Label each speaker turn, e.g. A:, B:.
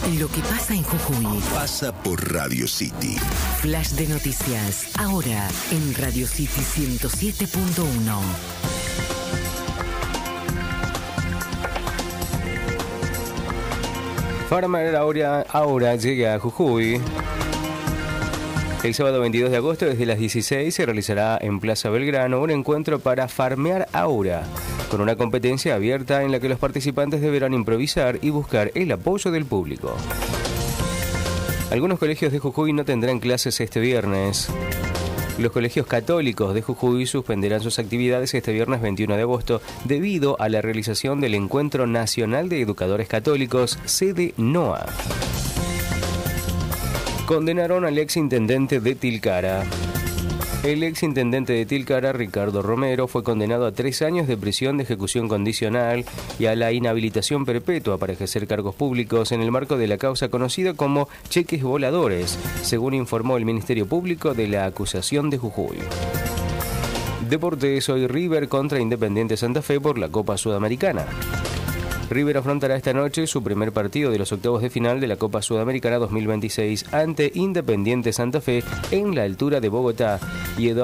A: Lo que pasa en Jujuy
B: pasa por Radio City.
A: Flash de noticias, ahora en Radio City 107.1.
C: Farmer ahora llega a Jujuy. El sábado 22 de agosto, desde las 16, se realizará en Plaza Belgrano un encuentro para farmear Aura, con una competencia abierta en la que los participantes deberán improvisar y buscar el apoyo del público. Algunos colegios de Jujuy no tendrán clases este viernes. Los colegios católicos de Jujuy suspenderán sus actividades este viernes 21 de agosto debido a la realización del Encuentro Nacional de Educadores Católicos, sede NOA. Condenaron al exintendente de Tilcara. El exintendente de Tilcara, Ricardo Romero, fue condenado a 3 años de prisión de ejecución condicional y a la inhabilitación perpetua para ejercer cargos públicos en el marco de la causa conocida como cheques voladores, según informó el Ministerio Público de la acusación de Jujuy. Deportes, hoy River contra Independiente Santa Fe por la Copa Sudamericana. River afrontará esta noche su primer partido de los octavos de final de la Copa Sudamericana 2026 ante Independiente Santa Fe en la altura de Bogotá y